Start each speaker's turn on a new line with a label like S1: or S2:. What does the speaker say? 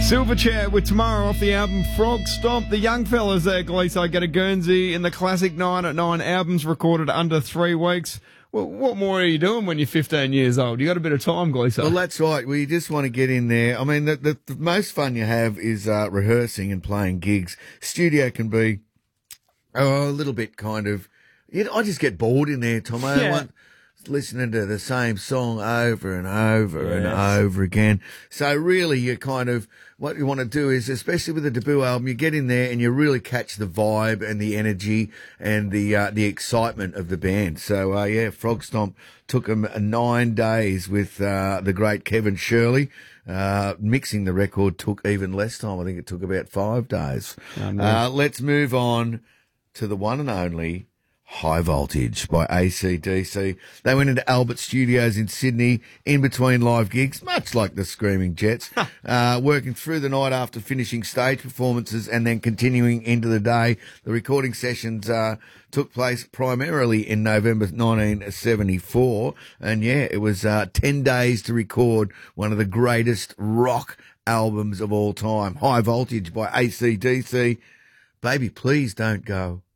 S1: Silverchair with Tomorrow off the album Frog Stomp. The young fellas there, Gleeso, get a Guernsey in the classic 9 at 9 albums recorded under 3 weeks. Well, what more are you doing when you're 15 years old? You got a bit of time, Gleeso.
S2: Well, that's right. Well, you just want to get in there. I mean, the most fun you have is rehearsing and playing gigs. Studio can be a little bit kind of... I just get bored in there, Tomo.
S1: Yeah.
S2: Listening to the same song over and over and over again. So really you kind of, what you want to do is, especially with the debut album, you get in there and you really catch the vibe and the energy and the excitement of the band. So, Frog Stomp took them 9 days with, the great Kevin Shirley. Mixing the record took even less time. I think it took about 5 days. Let's move on to the one and only High Voltage by AC/DC. They went into Albert Studios in Sydney in between live gigs, much like the Screaming Jets, working through the night after finishing stage performances and then continuing into the day. The recording sessions took place primarily in November 1974. And it was 10 days to record one of the greatest rock albums of all time, High Voltage by AC/DC. Baby, please don't go.